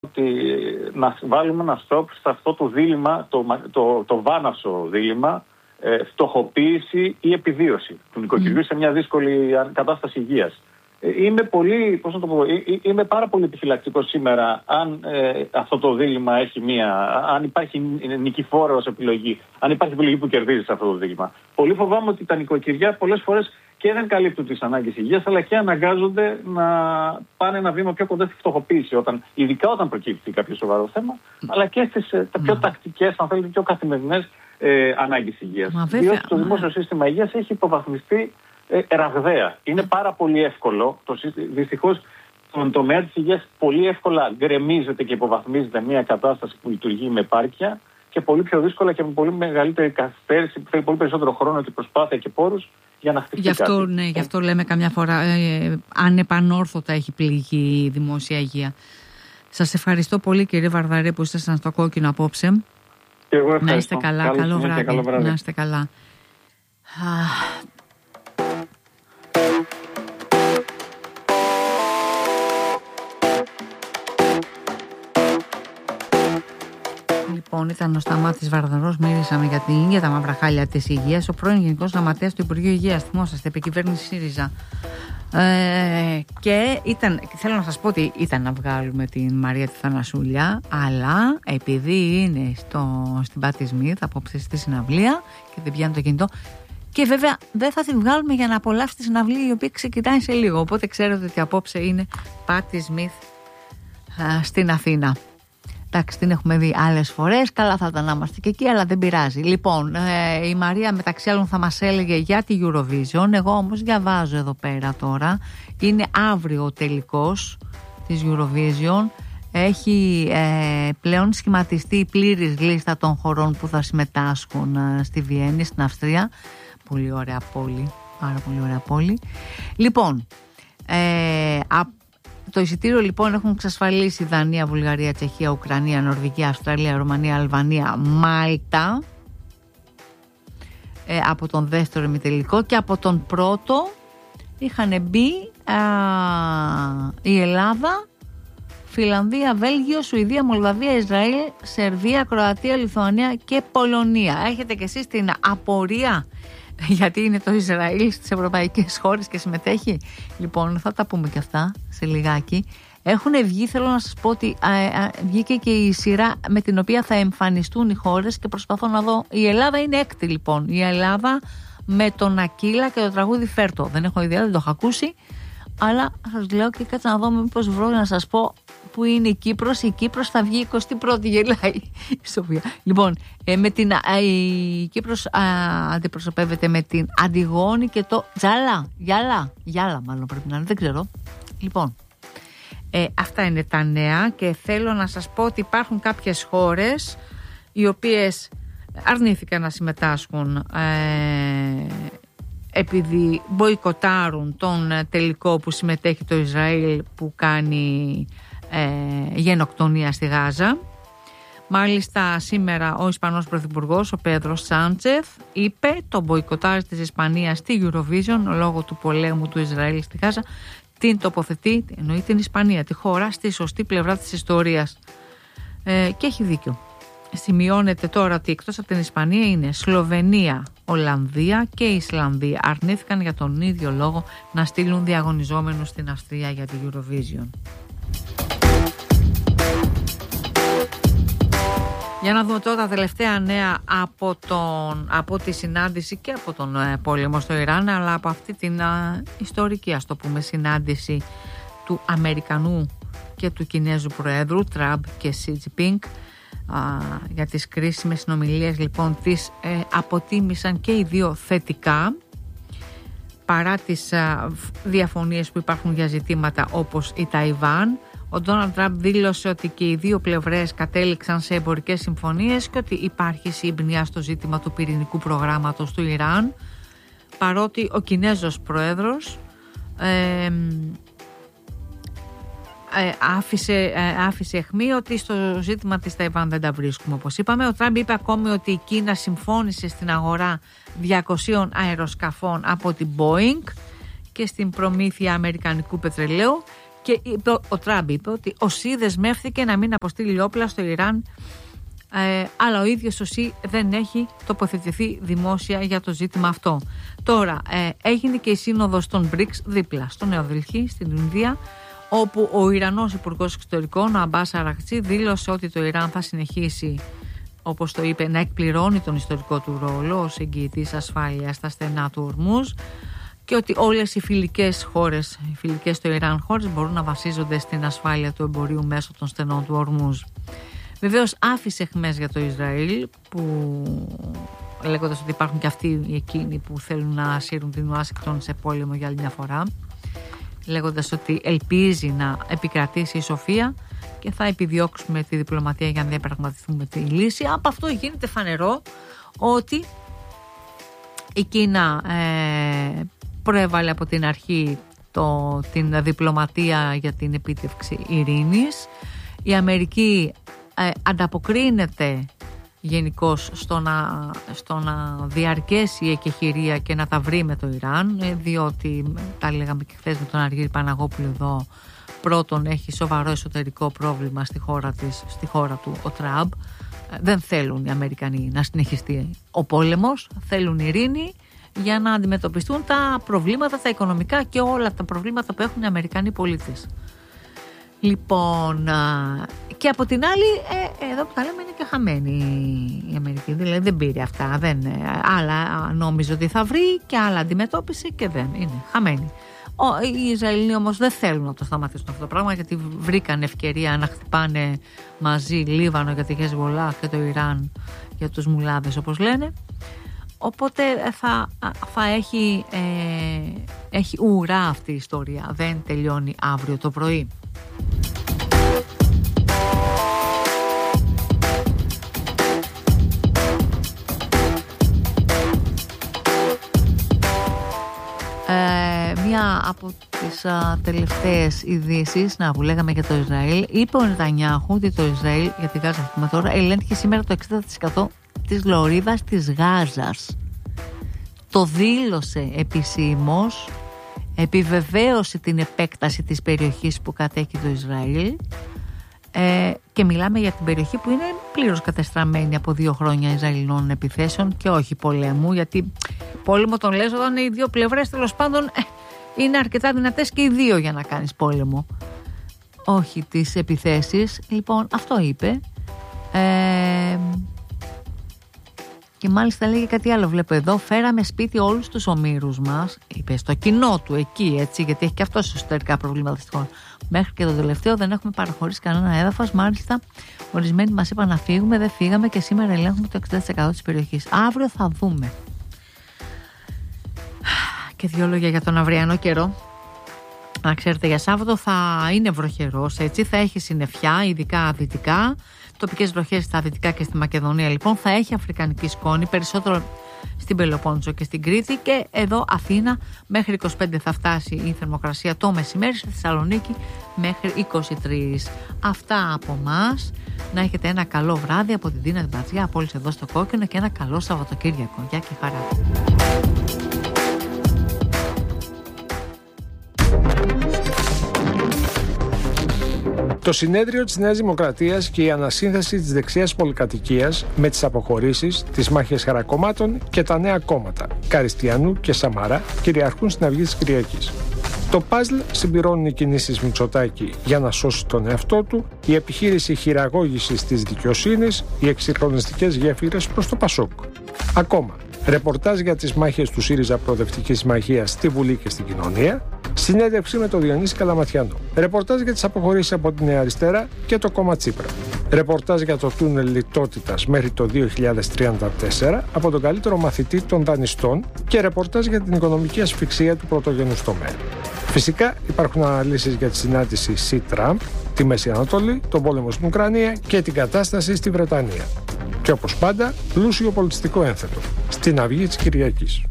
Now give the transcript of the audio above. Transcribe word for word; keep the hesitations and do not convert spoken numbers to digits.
ότι να βάλουμε ένα stop σε αυτό το δίλημμα, το, το, το βάναυσο δίλημμα, ε, φτωχοποίηση ή επιβίωση του νοικοκυριού mm. σε μια δύσκολη κατάσταση υγείας. Ε, είμαι, πολύ, πώς να το πω, ε, είμαι πάρα πολύ επιφυλακτικός σήμερα αν ε, αυτό το δίλημμα έχει μια, αν υπάρχει νικηφόρος επιλογή, αν υπάρχει επιλογή που κερδίζει σε αυτό το δίλημμα. Πολύ φοβάμαι ότι τα νοικοκυριά πολλές φορές και δεν καλύπτουν τις ανάγκες υγείας, αλλά και αναγκάζονται να πάνε ένα βήμα πιο κοντά στη φτωχοποίηση, όταν, ειδικά όταν προκύπτει κάποιο σοβαρό θέμα, mm. αλλά και στις τα πιο mm. τακτικές, αν θέλετε, πιο καθημερινές ε, ανάγκες υγείας. Μα, διότι το δημόσιο σύστημα υγείας έχει υποβαθμιστεί ε, ραγδαία. Είναι πάρα πολύ εύκολο, το, δυστυχώς, στον τομέα της υγείας πολύ εύκολα γκρεμίζεται και υποβαθμίζεται μια κατάσταση που λειτουργεί με επάρκεια και πολύ πιο δύσκολα και με πολύ μεγαλύτερη καθυστέρηση που θέλει πολύ περισσότερο χρόνο και προσπάθεια και πόρους για να χτυπήσει. Γι' αυτό, ναι, γι' αυτό λέμε καμιά φορά ε, ανεπανόρθωτα έχει πληγεί η δημόσια υγεία. Σας ευχαριστώ πολύ, κύριε Βαρδαρέ, που ήσασταν στο κόκκινο απόψε. Και εγώ ευχαριστώ. Να είστε καλά, καλό, καλό βράδυ. καλό βράδυ. Να είστε καλά. Λοιπόν, ήταν ο Σταμάτης Βαρδαρός, μίλησαμε για την υγεία, τα μαύρα χάλια της υγείας. Ο πρώην Γενικός Γραμματέας του Υπουργείου Υγείας, θυμόσαστε, επικυβέρνηση ΣΥΡΙΖΑ. Ε, και ήταν, θέλω να σας πω ότι ήταν να βγάλουμε την Μαρία τη Θανασούλια, αλλά επειδή είναι στο, στην Πάτη Σμιθ απόψε στη συναυλία και δεν πιάνει το κινητό, και βέβαια δεν θα τη βγάλουμε για να απολαύσει τη συναυλία, η οποία ξεκινάει σε λίγο. Οπότε ξέρετε ότι απόψε είναι Πάτη Σμιθ στην Αθήνα. Εντάξει, την έχουμε δει άλλες φορές. Καλά θα ήταν να είμαστε και εκεί, αλλά δεν πειράζει. Λοιπόν, ε, η Μαρία μεταξύ άλλων θα μας έλεγε για τη Eurovision. Εγώ όμως διαβάζω εδώ πέρα τώρα. Είναι αύριο ο τελικός της Eurovision. Έχει ε, πλέον σχηματιστεί η πλήρης λίστα των χωρών που θα συμμετάσχουν ε, στη Βιέννη, στην Αυστρία. Πολύ ωραία πόλη. Πάρα πολύ ωραία πόλη. Λοιπόν, ε, από το εισιτήριο λοιπόν έχουν εξασφαλίσει Δανία, Βουλγαρία, Τσεχία, Ουκρανία, Νορβηγία, Αυστραλία, Ρουμανία, Αλβανία, Μάλτα ε, από τον δεύτερο ημιτελικό, και από τον πρώτο είχαν μπει α, η Ελλάδα, Φιλανδία, Βέλγιο, Σουηδία, Μολδαβία, Ισραήλ, Σερβία, Κροατία, Λιθουανία και Πολωνία. Έχετε και εσείς την απορία γιατί είναι το Ισραήλ στις ευρωπαϊκές χώρες και συμμετέχει? Λοιπόν, θα τα πούμε και αυτά σε λιγάκι. Έχουν βγει, θέλω να σας πω ότι α, α, βγήκε και η σειρά με την οποία θα εμφανιστούν οι χώρες και προσπαθώ να δω. Η Ελλάδα είναι έκτη λοιπόν. Η Ελλάδα με τον Ακύλα και το τραγούδι Φέρτο. Δεν έχω ιδέα, δεν το έχω ακούσει, αλλά σας λέω και κάτσα να δω μήπως βρω να σας πω που είναι η Κύπρος. Η Κύπρος θα βγει εικοστή πρώτη, γελάει η Σοφία. Λοιπόν, ε, με την, α, η Κύπρος α, αντιπροσωπεύεται με την Αντιγόνη και το Τζάλα. Γιάλα, Γιάλα μάλλον πρέπει να είναι, δεν ξέρω. Λοιπόν, ε, αυτά είναι τα νέα και θέλω να σας πω ότι υπάρχουν κάποιες χώρες οι οποίες αρνήθηκαν να συμμετάσχουν ε, επειδή μποϊκοτάρουν τον τελικό που συμμετέχει το Ισραήλ, που κάνει ε, γενοκτονία στη Γάζα. Μάλιστα σήμερα ο Ισπανός Πρωθυπουργός, ο Πέδρος Σάντσεθ, είπε το μποϊκοτάρι της Ισπανίας στη Eurovision λόγω του πολέμου του Ισραήλ στη Γάζα την τοποθετεί, εννοεί την Ισπανία, τη χώρα, στη σωστή πλευρά της ιστορίας. Ε, και έχει δίκιο. Σημειώνεται τώρα ότι εκτός από την Ισπανία είναι Σλοβενία, Ολλανδία και Ισλανδία. Αρνήθηκαν για τον ίδιο λόγο να στείλουν διαγωνιζόμενους στην Αυστρία για τη Eurovision. Για να δούμε τώρα τα τελευταία νέα από, τον, από τη συνάντηση και από τον ε, πόλεμο στο Ιράν, αλλά από αυτή την ε, ιστορική, ας το πούμε, συνάντηση του Αμερικανού και του Κινέζου Προέδρου Τραμπ και Σι Τζινπίνγκ. Για τις κρίσιμες συνομιλίες λοιπόν τις ε, αποτίμησαν και οι δύο θετικά, παρά τις α, διαφωνίες που υπάρχουν για ζητήματα όπως η Ταϊβάν. Ο Ντόναλντ Τραμπ δήλωσε ότι και οι δύο πλευρές κατέληξαν σε εμπορικές συμφωνίες και ότι υπάρχει σύμπνοια στο ζήτημα του πυρηνικού προγράμματος του Ιράν, παρότι ο Κινέζος Πρόεδρος ε, Ε, άφησε, ε, άφησε αιχμή ότι στο ζήτημα της Ταϊβάν δεν τα βρίσκουμε, όπως είπαμε. Ο Τραμπ είπε ακόμη ότι η Κίνα συμφώνησε στην αγορά διακοσίων αεροσκαφών από την Boeing και στην προμήθεια αμερικανικού πετρελαίου Και είπε, ο Τραμπ είπε ότι ο Σι δεσμεύθηκε να μην αποστείλει όπλα στο Ιράν, ε, αλλά ο ίδιος ο Σι δεν έχει τοποθετηθεί δημόσια για το ζήτημα αυτό. Τώρα ε, έγινε και η σύνοδος των μπρικς δίπλα στο Νέο Δελχή στην Ινδία, όπου ο Ιρανός Υπουργός Εξωτερικών, ο Αμπάς Αραγτσί, δήλωσε ότι το Ιράν θα συνεχίσει, όπως το είπε, να εκπληρώνει τον ιστορικό του ρόλο ως εγγυητής ασφάλειας στα στενά του Ορμούζ και ότι όλες οι φιλικές χώρες, οι φιλικές στο Ιράν χώρες μπορούν να βασίζονται στην ασφάλεια του εμπορίου μέσω των στενών του Ορμούζ. Βεβαίως άφησε αιχμές για το Ισραήλ, που λέγοντας ότι υπάρχουν και αυτοί εκείνοι που θέλουν να σύρουν την Ουάσιγκτον σε πόλεμο για άλλη μια φορά, λέγοντας ότι ελπίζει να επικρατήσει η σοφία και θα επιδιώξουμε τη διπλωματία για να διαπραγματευτούμε τη λύση. Από αυτό γίνεται φανερό ότι η Κίνα ε, προέβαλε από την αρχή το, την διπλωματία για την επίτευξη ειρήνης. Η Αμερική ε, ανταποκρίνεται γενικώς στο να, στο να διαρκέσει η εκεχηρία και να τα βρει με το Ιράν, διότι τα λέγαμε και χθες με τον Αργύρη Παναγόπουλο εδώ, πρώτον έχει σοβαρό εσωτερικό πρόβλημα στη χώρα, της, στη χώρα του ο Τραμπ. Δεν θέλουν οι Αμερικανοί να συνεχιστεί ο πόλεμος, θέλουν ειρήνη για να αντιμετωπιστούν τα προβλήματα, τα οικονομικά και όλα τα προβλήματα που έχουν οι Αμερικανοί πολίτες. Λοιπόν, και από την άλλη, ε, εδώ που τα λέμε είναι και χαμένη η Αμερική, δηλαδή δεν πήρε αυτά, δεν, άλλα νόμιζε ότι θα βρει και άλλα αντιμετώπισε και δεν, είναι χαμένη. Ο, οι Ισραηλοί όμως δεν θέλουν να το σταματήσουν αυτό το πράγμα, γιατί βρήκαν ευκαιρία να χτυπάνε μαζί Λίβανο για τη Χεσβολάχ και το Ιράν για τους μουλάδες όπως λένε. Οπότε θα, θα έχει, ε, έχει ουρά αυτή η ιστορία, δεν τελειώνει αύριο το πρωί. Ε, μία από τις α, τελευταίες ειδήσεις, να που λέγαμε για το Ισραήλ, είπε ο Νετανιάχου ότι το Ισραήλ, για τη Γάζα που τώρα, ελέγχει σήμερα το εξήντα τοις εκατό της λωρίδας της Γάζας. Το δήλωσε επισήμως, επιβεβαίωσε την επέκταση της περιοχής που κατέχει το Ισραήλ, ε, και μιλάμε για την περιοχή που είναι πλήρως κατεστραμμένη από δύο χρόνια Ισραηλινών επιθέσεων και όχι πολέμου, γιατί πόλεμο τον λες όταν οι δύο πλευρές τέλος πάντων ε, είναι αρκετά δυνατές και οι δύο για να κάνεις πόλεμο, όχι τις επιθέσεις. Λοιπόν, αυτό είπε, ε, και μάλιστα λέγει κάτι άλλο, βλέπω εδώ, φέραμε σπίτι όλους τους ομήρους μας, είπε, στο κοινό του εκεί, έτσι, γιατί έχει και αυτός εσωτερικά προβλήματα στη χώρα. Μέχρι και το τελευταίο δεν έχουμε παραχωρήσει κανένα έδαφος, μάλιστα ορισμένοι μας είπαν να φύγουμε, δεν φύγαμε και σήμερα ελέγχουμε το εξήντα τοις εκατό της περιοχής. Αύριο θα δούμε. Και δύο λόγια για τον αυριανό καιρό. Να ξέρετε, για Σάββατο θα είναι βροχερός, έτσι, θα έχει συννεφιά, ειδικά δυτικά. Τοπικές βροχές στα δυτικά και στη Μακεδονία, λοιπόν, θα έχει αφρικανική σκόνη, περισσότερο στην Πελοπόννησο και στην Κρήτη, και εδώ Αθήνα μέχρι είκοσι πέντε θα φτάσει η θερμοκρασία το μεσημέρι, στη Θεσσαλονίκη μέχρι είκοσι τρία. Αυτά από μας. Να έχετε ένα καλό βράδυ από την Τίνα την Πατζιά, από όλους εδώ στο Κόκκινο, και ένα καλό Σαββατοκύριακο. Γεια και χαρά. Το συνέδριο της Νέας Δημοκρατίας και η ανασύνθεση της δεξιάς πολυκατοικίας με τις αποχωρήσεις, τις μάχες χαρακομμάτων και τα νέα κόμματα Καριστιανού και Σαμαρά κυριαρχούν στην αυγή της Κυριακής. Το παζλ συμπληρώνουν οι κινήσεις Μητσοτάκη για να σώσει τον εαυτό του, η επιχείρηση χειραγώγησης της δικαιοσύνης, οι εξυγχρονιστικές γέφυρες προς το Πασόκ. Ακόμα, ρεπορτάζ για τις μάχες του ΣΥΡΙΖΑ Προοδευτικής Συμμαχίας στη Βουλή και στην κοινωνία, συνέντευξη με τον Διονύση Καλαματιανό, ρεπορτάζ για τις αποχωρήσεις από την Νέα Αριστερά και το κόμμα Τσίπρα, ρεπορτάζ για το τούνελ λιτότητας μέχρι το δύο χιλιάδες τριάντα τέσσερα από τον καλύτερο μαθητή των δανειστών και ρεπορτάζ για την οικονομική ασφυξία του πρωτογενούς τομέα. Φυσικά υπάρχουν αναλύσεις για τη συνάντηση Σι-Τραμπ, τη Μέση Ανατολή, τον πόλεμο στην Ουκρανία και την κατάσταση στη Βρετανία. Και όπως πάντα, πλούσιο πολιτιστικό ένθετο στην αυγή της Κυριακής.